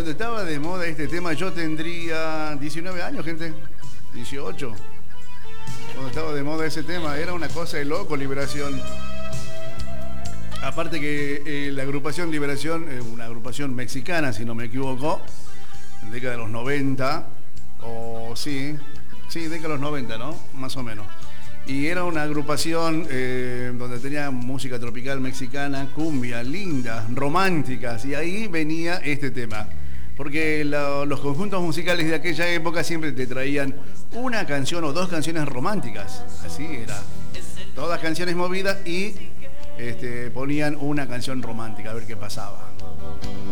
cuando estaba de moda este tema, yo tendría 19 años, gente. 18. Cuando estaba de moda ese tema, era una cosa de loco, Liberación. Aparte que la agrupación Liberación, una agrupación mexicana, si no me equivoco, en la década de los 90, o sí, década de los 90, ¿no? Más o menos. Y era una agrupación donde tenía música tropical mexicana, cumbia, linda, románticas, y ahí venía este tema. Porque los conjuntos musicales de aquella época siempre te traían una canción o dos canciones románticas, así era. Todas canciones movidas y ponían una canción romántica, a ver qué pasaba.